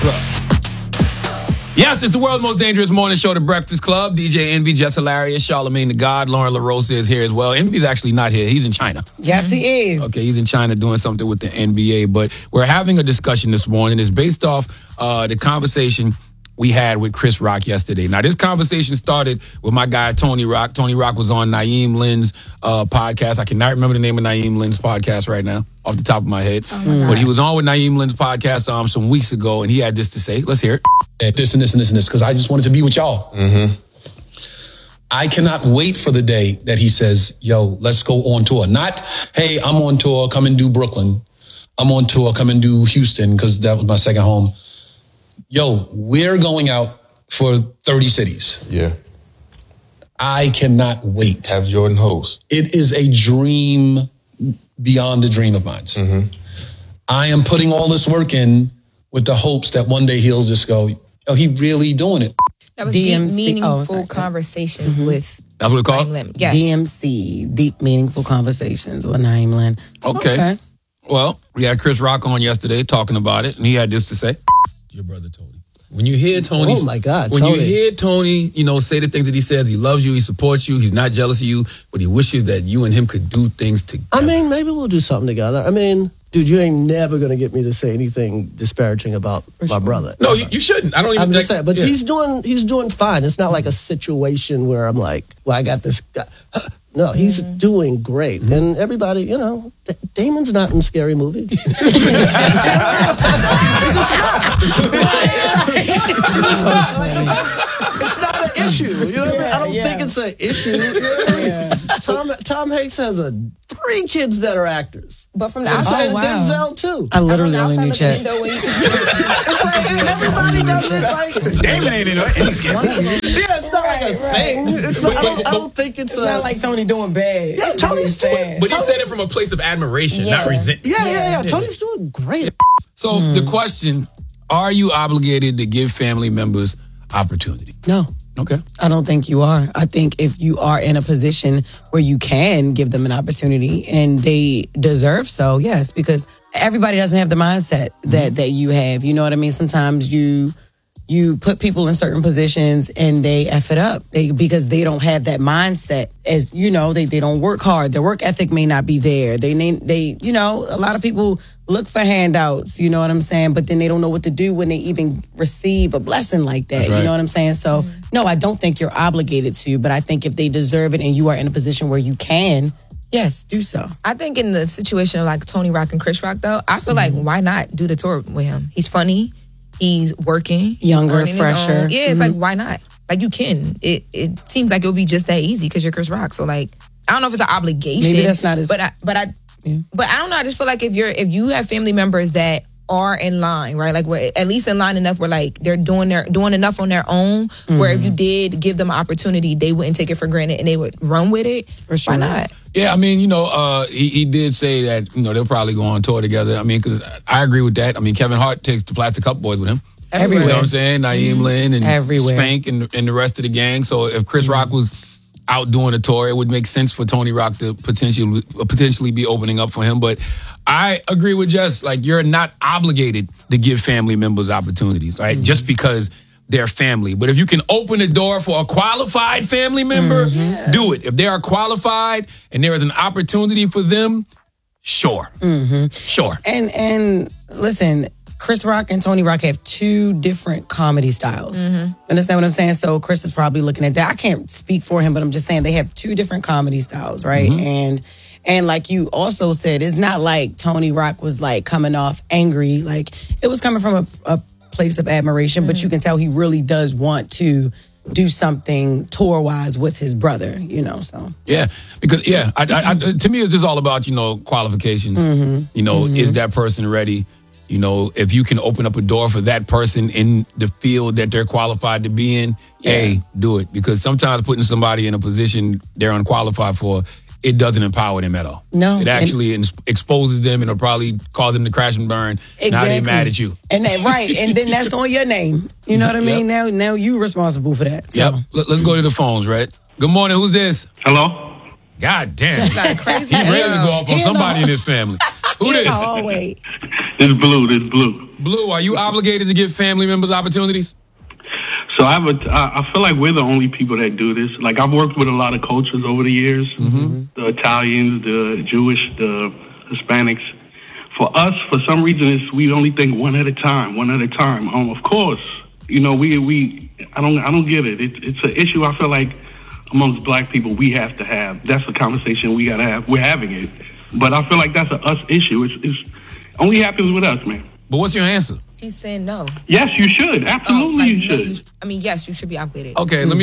Yes, it's the world's most dangerous morning show, The Breakfast Club. DJ Envy, Jess Hilarious, Charlamagne the God, Lauren LaRosa is here as well. Envy's actually not here. He's in China. Yes, he is. Okay, he's in China doing something with the NBA. But we're having a discussion this morning. It's based off the conversation we had with Chris Rock yesterday. Now, this conversation started with my guy, Tony Rock. Tony Rock was on Naeem Lynn's podcast. I cannot remember the name of Naeem Lynn's podcast right now off the top of my head. But he was on with Naeem Lynn's podcast some weeks ago, and he had this to say. Let's hear it. This and this and this and this, because I just wanted to be with y'all. I cannot wait for the day that he says, yo, let's go on tour. Not, hey, I'm on tour, come and do Brooklyn. I'm on tour, come and do Houston, because that was my second home. Yo, we're going out for 30 cities. Yeah. I cannot wait. Have Jordan host. It is a dream beyond a dream of mine. I am putting all this work in with the hopes that one day he'll just go, oh, he really doing it. That was DMC. deep, meaningful conversations with That's what it's called? Naeem Lynn. Yes. DMC, Deep Meaningful Conversations with Naeem Lynn. Okay. Well, we had Chris Rock on yesterday talking about it, and he had this to say. Your brother Tony. When you hear Tony, oh my God, when Tony. you hear Tony, say the things that he says, he loves you, he supports you, he's not jealous of you, but he wishes that you and him could do things together. I mean, maybe we'll do something together. I mean, dude, you ain't never gonna get me to say anything disparaging about my brother. No, you shouldn't. I don't even. I'm just saying, but yeah. he's doing fine. It's not like a situation where I'm like, well, I got this guy. No, he's doing great, and everybody, Damon's not in Scary Movie. It's not an issue. You know what I mean? I don't think it's an issue. Tom Hanks has 3 kids that are actors. But from the outside, Denzel too. I literally only knew Chet. It's like everybody does it. Like Damon ain't in any Scary Movie. yeah, it's not like a thing. It's not, I don't think it's not like Tony doing bad. Yeah, Tony's doing. But he said it from a place of admiration, not resentment. Yeah. Tony's doing great. So the question: are you obligated to give family members opportunity? No. Okay. I don't think you are. I think if you are in a position where you can give them an opportunity and they deserve so, yes, because everybody doesn't have the mindset that you have. You know what I mean? Sometimes you put people in certain positions and they F it up because they don't have that mindset. As you know, they don't work hard. Their work ethic may not be there. They a lot of people look for handouts, you know what I'm saying? But then they don't know what to do when they even receive a blessing like that. Right. You know what I'm saying? So, no, I don't think you're obligated to, but I think if they deserve it and you are in a position where you can, yes, do so. I think in the situation of like Tony Rock and Chris Rock, though, I feel like why not do the tour with him? He's funny. He's working. Younger, he's fresher. Yeah, it's like, why not? Like, you can. It seems like it would be just that easy because you're Chris Rock. So, like, I don't know if it's an obligation. Maybe that's not as... But I don't know. I just feel like if you have family members that are in line, right? Like, we're at least in line enough where, like, they're doing enough on their own where if you did give them an opportunity, they wouldn't take it for granted and they would run with it. For sure. Why not? Yeah, I mean, he did say that, they'll probably go on tour together. I mean, because I agree with that. I mean, Kevin Hart takes the Plastic Cup Boys with him. Everywhere. You know what I'm saying? Naeem Lynn and Everywhere. Spank and the rest of the gang. So if Chris Rock was out doing a tour, it would make sense for Tony Rock to potentially be opening up for him. But I agree with Jess. Like, you're not obligated to give family members opportunities, right? Just because they're family. But if you can open the door for a qualified family member, do it. If they are qualified and there is an opportunity for them, sure. Sure. And listen, Chris Rock and Tony Rock have 2 different comedy styles. Understand what I'm saying? So Chris is probably looking at that. I can't speak for him, but I'm just saying they have 2 different comedy styles, right? And like you also said, it's not like Tony Rock was like coming off angry. Like, it was coming from a place of admiration, but you can tell he really does want to do something tour-wise with his brother, so. Yeah, because, to me, it's just all about, qualifications. Is that person ready? If you can open up a door for that person in the field that they're qualified to be in, do it. Because sometimes putting somebody in a position they're unqualified for, it doesn't empower them at all. No. It actually exposes them and it'll probably cause them to crash and burn. Exactly. Now they're mad at you. And then that's on your name. You know what I mean? Now you responsible for that. So. Yep. Let's go to the phones, right? Good morning. Who's this? Hello? God damn. Crazy. He's ready to go off on somebody in his family. Who this? Oh, wait. It's Blue. Blue, are you obligated to give family members opportunities? So I feel like we're the only people that do this. Like, I've worked with a lot of cultures over the years, the Italians, the Jewish, the Hispanics. For us, for some reason, we only think one at a time. Of course, you know, I don't get it. It's an issue I feel like amongst black people we have to have. That's the conversation we got to have. We're having it. But I feel like that's an us issue. It only happens with us, man. But what's your answer? He's saying no. Yes, you should. Absolutely, you should. Yes, you should be obligated. Okay, let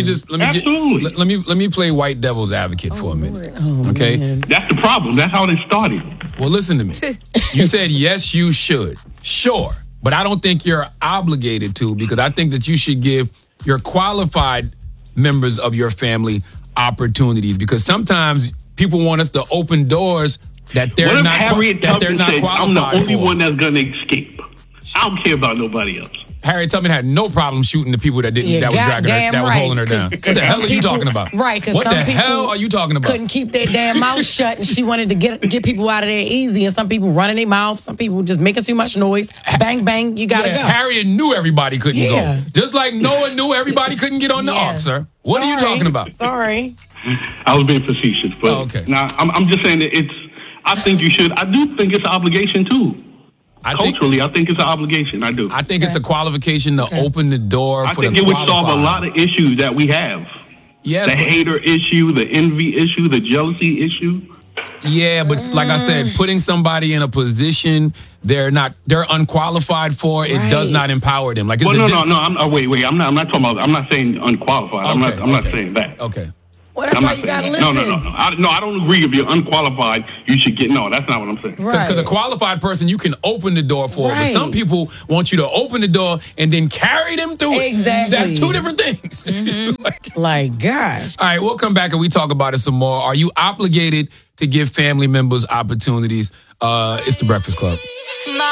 me play white devil's advocate for a minute. Okay, that's the problem. That's how they started. Well, listen to me. You said yes, you should. Sure, but I don't think you're obligated to, because I think that you should give your qualified members of your family opportunities, because sometimes people want us to open doors that they're not qualified for. I'm the only one that's going to escape. I don't care about nobody else. Harriet Tubman had no problem shooting the people that was dragging her, that were holding her down. What the hell are you talking about? Right, because what the hell are you talking about? Couldn't keep their damn mouth shut, and she wanted to get people out of there easy. And some people running their mouth, some people just making too much noise. Bang bang, you gotta go. Harriet knew everybody couldn't go, just like Noah knew everybody couldn't get on the ark, sir. What are you talking about? Sorry, I was being facetious, but okay. Now I'm just saying that I think you should. I do think it's an obligation too. Culturally, I think it's an obligation. I do. I think it's a qualification to open the door for the I think it would solve a lot of issues that we have. Yes, the hater issue, the envy issue, the jealousy issue. Yeah, but like I said, putting somebody in a position they're unqualified for, it does not empower them. Like, no. Wait. I'm not talking about. I'm not saying unqualified. Okay, I'm not saying that. Okay. Well, that's why you gotta listen. No, I don't agree. If you're unqualified, you should get. No, that's not what I'm saying. Because a qualified person, you can open the door for. Right. But some people want you to open the door and then carry them through it. Exactly. That's two different things. like, gosh. All right, we'll come back and we talk about it some more. Are you obligated to give family members opportunities? It's The Breakfast Club.